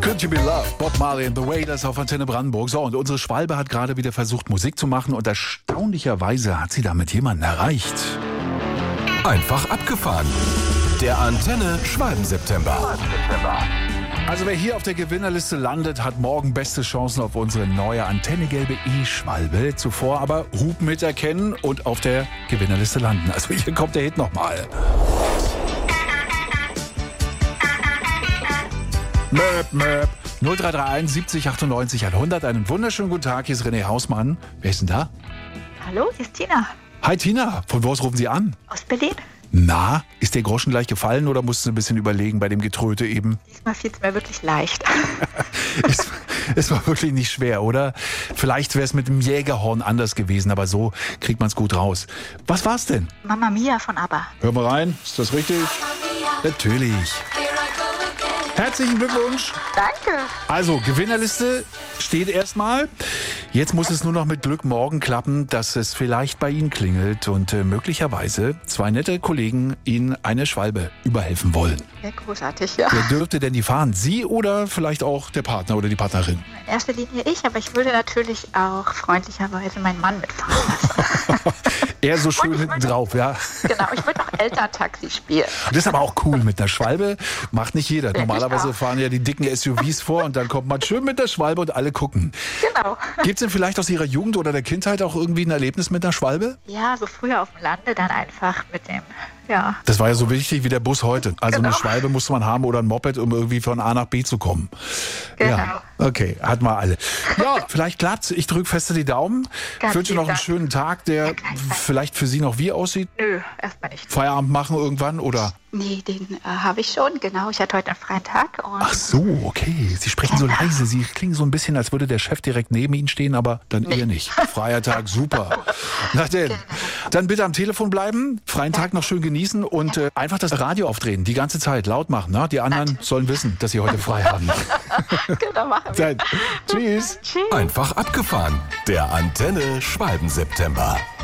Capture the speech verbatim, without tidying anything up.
Good to be loved. Bob Marley and the Wailers auf Antenne Brandenburg. So, und unsere Schwalbe hat gerade wieder versucht, Musik zu machen und erstaunlicherweise hat sie damit jemanden erreicht. Einfach abgefahren. Der Antenne Schwalben-September. Also wer hier auf der Gewinnerliste landet, hat morgen beste Chancen auf unsere neue antennegelbe E-Schwalbe. Zuvor aber Hupen miterkennen und auf der Gewinnerliste landen. Also hier kommt der Hit nochmal. Möp, möp. null drei drei eins siebzig achtundneunzig hundert. Einen wunderschönen guten Tag. Hier ist René Hausmann. Wer ist denn da? Hallo, hier ist Tina. Hi Tina. Von wo aus rufen Sie an? Aus Berlin. Na, ist der Groschen gleich gefallen oder musst du ein bisschen überlegen bei dem Getröte eben? Diesmal fiel es mir wirklich leicht. es, es war wirklich nicht schwer, oder? Vielleicht wäre es mit dem Jägerhorn anders gewesen, aber so kriegt man es gut raus. Was war's denn? Mamma Mia von ABBA. Hör mal rein, ist das richtig? Natürlich. Herzlichen Glückwunsch. Danke. Also, Gewinnerliste steht erstmal. Jetzt muss es nur noch mit Glück morgen klappen, dass es vielleicht bei Ihnen klingelt und äh, möglicherweise zwei nette Kollegen Ihnen eine Schwalbe überhelfen wollen. Ja, großartig, ja. Wer dürfte denn die fahren? Sie oder vielleicht auch der Partner oder die Partnerin? In erster Linie ich, aber ich würde natürlich auch freundlicherweise meinen Mann mitfahren lassen. Er so schön hinten drauf, ja. Genau, ich würde auch Elterntaxi spielen. Das ist aber auch cool mit einer Schwalbe. Macht nicht jeder. Find Normalerweise fahren ja die dicken S U Vs vor und dann kommt man schön mit der Schwalbe und alle gucken. Genau. Gibt es denn vielleicht aus Ihrer Jugend oder der Kindheit auch irgendwie ein Erlebnis mit einer Schwalbe? Ja, so früher auf dem Lande dann einfach mit dem, ja. Das war ja so wichtig wie der Bus heute. Also Genau. eine Schwalbe musste man haben oder ein Moped, um irgendwie von A nach B zu kommen. Genau. Ja, okay, hatten wir alle. Ja, vielleicht klappt's. Ich drücke feste die Daumen. Ganz Ich wünsche noch einen lieb, schönen Tag, der Ja, gleichfalls. vielleicht für Sie noch wie aussieht. Nö, erstmal nicht. Feierabend machen irgendwann oder? Nee, den äh, habe ich schon, genau. Ich hatte heute einen freien Tag. Und Ach so, okay. Sie sprechen so leise. Sie klingen so ein bisschen, als würde der Chef direkt neben Ihnen stehen, aber dann eher nicht. Freier Tag, super. Na denn, dann bitte am Telefon bleiben, freien Tag noch schön genießen und äh, einfach das Radio aufdrehen, die ganze Zeit laut machen. Ne? Die anderen sollen wissen, dass Sie heute frei haben. Genau, machen wir. Dann, tschüss. Tschüss. Einfach abgefahren. Der Antenne Schwalben-September.